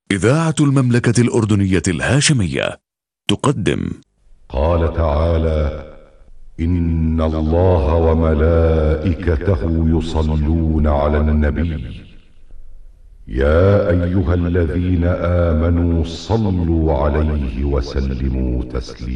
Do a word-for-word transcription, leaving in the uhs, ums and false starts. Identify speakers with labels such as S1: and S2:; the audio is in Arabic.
S1: إذاعة المملكة الأردنية الهاشمية تقدم.
S2: قال تعالى: إن الله وملائكته يصلون على النبي يا أيها الذين آمنوا صلوا عليه وسلموا تسليما.